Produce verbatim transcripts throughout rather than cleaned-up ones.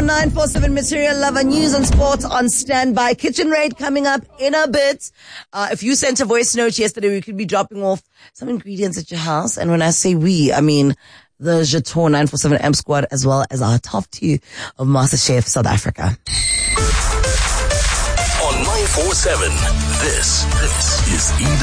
nine four seven Material Lover News and Sport on standby. Kitchen Raid coming up in a bit. Uh, if you sent a voice note yesterday, we could be dropping off some ingredients at your house. And when I say we, I mean the Jeton nine four seven M squad as well as our top two of MasterChef South Africa. On nine four seven, this, this is E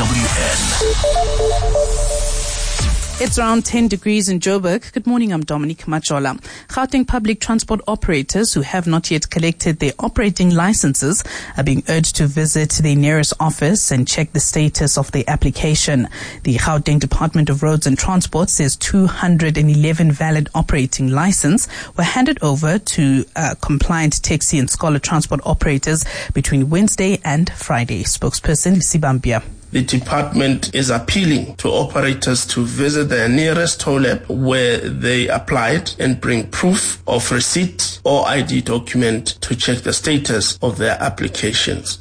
W N. It's around ten degrees in Joburg. Good morning, I'm Dominique Machola. Gauteng public transport operators who have not yet collected their operating licenses are being urged to visit their nearest office and check the status of their application. The Gauteng Department of Roads and Transport says two hundred eleven valid operating licenses were handed over to uh, compliant taxi and scholar transport operators between Wednesday and Friday. Spokesperson Sibambia. The department is appealing to operators to visit their nearest toll lab where they applied and bring proof of receipt or I D document to check the status of their applications.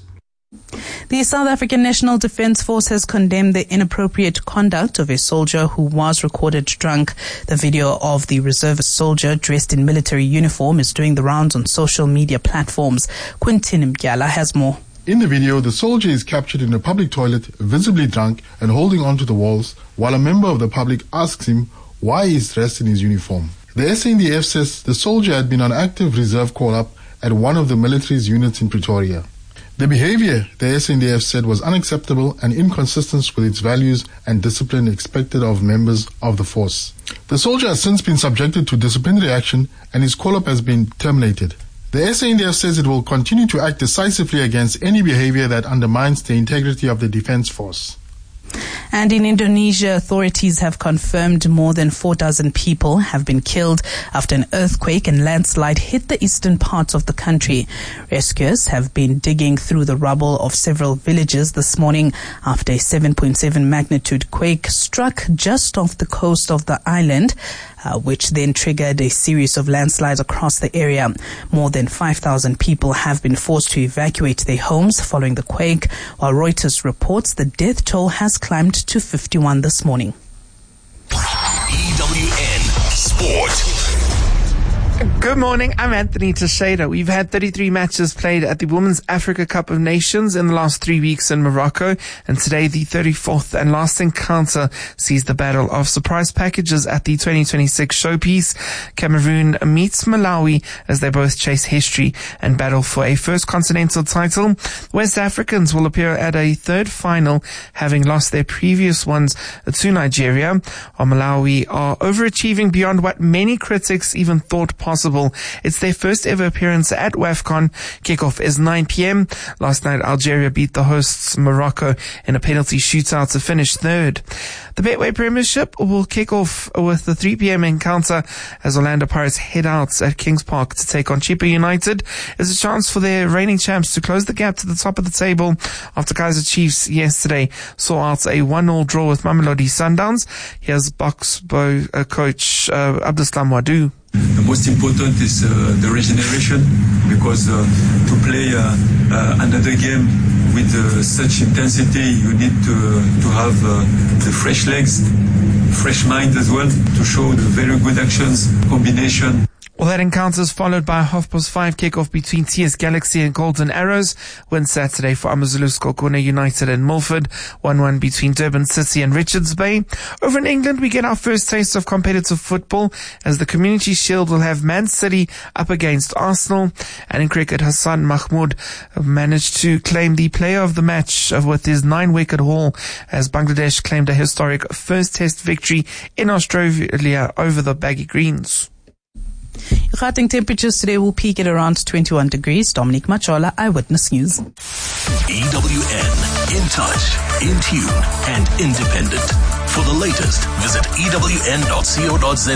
The South African National Defence Force has condemned the inappropriate conduct of a soldier who was recorded drunk. The video of the reservist soldier dressed in military uniform is doing the rounds on social media platforms. Quentin Mgyala has more. In the video, the soldier is captured in a public toilet, visibly drunk and holding onto the walls, while a member of the public asks him why he is dressed in his uniform. The S A N D F says the soldier had been on active reserve call-up at one of the military's units in Pretoria. The behavior, the S A N D F said, was unacceptable and inconsistent with its values and discipline expected of members of the force. The soldier has since been subjected to disciplinary action and his call-up has been terminated. The S A N D F says it will continue to act decisively against any behavior that undermines the integrity of the defense force. And in Indonesia, authorities have confirmed more than four dozen people have been killed after an earthquake and landslide hit the eastern parts of the country. Rescuers have been digging through the rubble of several villages this morning after a seven point seven magnitude quake struck just off the coast of the island, uh, which then triggered a series of landslides across the area. More than five thousand people have been forced to evacuate their homes following the quake, while Reuters reports the death toll has climbed to fifty-one this morning. E W N Sport. Good morning, I'm Anthony Teixeira. We've had thirty-three matches played at the Women's Africa Cup of Nations in the last three weeks in Morocco, and today the thirty-fourth and last encounter sees the battle of surprise packages at the twenty twenty-six showpiece. Cameroon meets Malawi as they both chase history and battle for a first continental title. West Africans will appear at a third final, having lost their previous ones to Nigeria, while Malawi are overachieving beyond what many critics even thought possible. Possible. It's their first ever appearance at WAFCON. Kickoff is nine p.m. Last night, Algeria beat the hosts Morocco in a penalty shootout to finish third. The Betway Premiership will kick off with the three p.m. encounter as Orlando Pirates head out at Kings Park to take on Chippa United. It's a chance for their reigning champs to close the gap to the top of the table after Kaizer Chiefs yesterday saw out a one nil draw with Mamelodi Sundowns. Here's Boxbo uh, coach uh, Abdeslam Wadou. The most important is uh, the regeneration, because uh, to play uh, uh, another game with uh, such intensity, you need to to have uh, the fresh legs, fresh mind as well, to show the very good actions, combination. Well, that encounter is followed by a half past five kickoff between T S Galaxy and Golden Arrows. Win Saturday for AmaZulu Skokuna United and Milford. one one between Durban City and Richards Bay. Over in England, we get our first taste of competitive football as the Community Shield will have Man City up against Arsenal. And in cricket, Hassan Mahmood managed to claim the player of the match with his nine-wicket haul as Bangladesh claimed a historic first test victory in Australia over the Baggy Greens. Gauteng temperatures today will peak at around twenty-one degrees. Dominique Machola, Eyewitness News. E W N, in touch, in tune, and independent. For the latest, visit E W N dot co dot za.